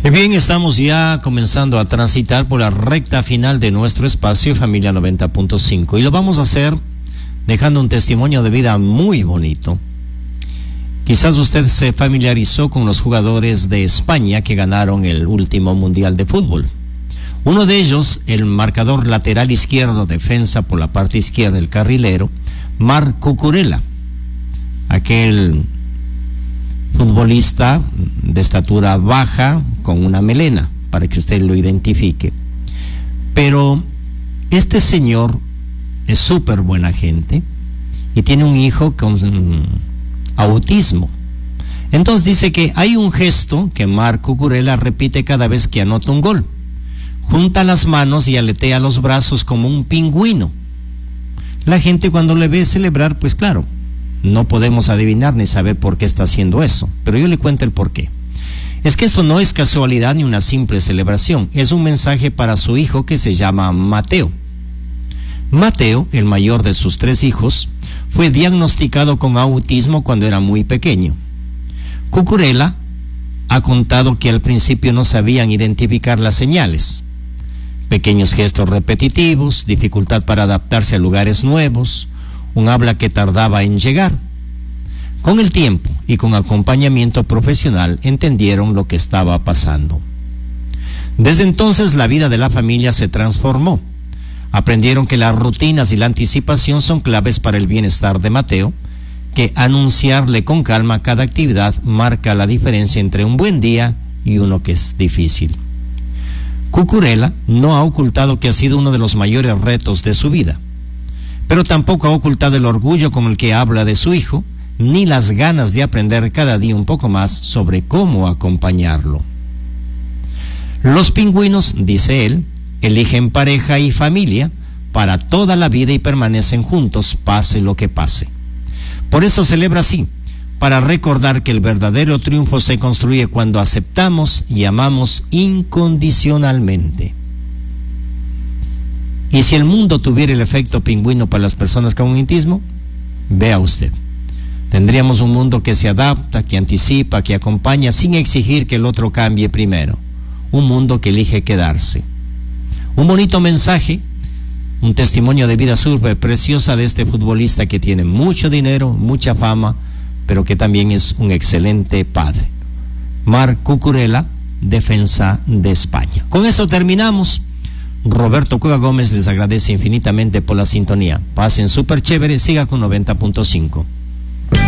Y bien, estamos ya comenzando a transitar por la recta final de nuestro espacio Familia 90.5 y lo vamos a hacer dejando un testimonio de vida muy bonito. Quizás usted se familiarizó con los jugadores de España que ganaron el último Mundial de Fútbol. Uno de ellos, el marcador lateral izquierdo, defensa por la parte izquierda, el carrilero, Marc Cucurella, aquel futbolista de estatura baja con una melena, para que usted lo identifique. Pero este señor es súper buena gente y tiene un hijo con autismo. Entonces dice que hay un gesto que Marc Cucurella repite cada vez que anota un gol. Junta las manos y aletea los brazos como un pingüino. La gente cuando le ve celebrar, pues claro, no podemos adivinar ni saber por qué está haciendo eso, pero yo le cuento el por qué. Es que esto no es casualidad ni una simple celebración, es un mensaje para su hijo que se llama Mateo. Mateo, el mayor de sus 3 hijos, fue diagnosticado con autismo cuando era muy pequeño. Cucurella ha contado que al principio no sabían identificar las señales. Pequeños gestos repetitivos, dificultad para adaptarse a lugares nuevos, un habla que tardaba en llegar. Con el tiempo y con acompañamiento profesional entendieron lo que estaba pasando. Desde entonces la vida de la familia se transformó. Aprendieron que las rutinas y la anticipación son claves para el bienestar de Mateo, que anunciarle con calma cada actividad marca la diferencia entre un buen día y uno que es difícil. Cucurella no ha ocultado que ha sido uno de los mayores retos de su vida, pero tampoco ha ocultado el orgullo con el que habla de su hijo, ni las ganas de aprender cada día un poco más sobre cómo acompañarlo. Los pingüinos, dice él, eligen pareja y familia para toda la vida y permanecen juntos, pase lo que pase. Por eso celebra así, para recordar que el verdadero triunfo se construye cuando aceptamos y amamos incondicionalmente. Y si el mundo tuviera el efecto pingüino para las personas con autismo, vea usted. Tendríamos un mundo que se adapta, que anticipa, que acompaña sin exigir que el otro cambie primero. Un mundo que elige quedarse. Un bonito mensaje, un testimonio de vida súper preciosa de este futbolista que tiene mucho dinero, mucha fama, pero que también es un excelente padre. Marc Cucurella, defensa de España. Con eso terminamos. Roberto Cueva Gómez les agradece infinitamente por la sintonía. Pasen súper chévere, siga con 90.5.